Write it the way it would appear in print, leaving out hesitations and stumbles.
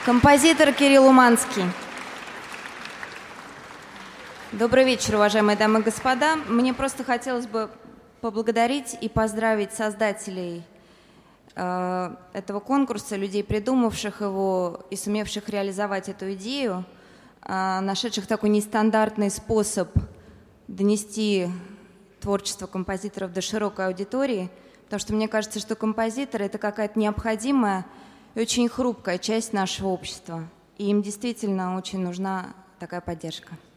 Композитор Кирилл Уманский. Добрый вечер, уважаемые дамы и господа. Мне просто хотелось бы поблагодарить и поздравить создателей этого конкурса, людей, придумавших его и сумевших реализовать эту идею, нашедших такой нестандартный способ донести творчество композиторов до широкой аудитории, потому что мне кажется, что композиторы — это какая-то необходимая и очень хрупкая часть нашего общества, и им действительно очень нужна такая поддержка.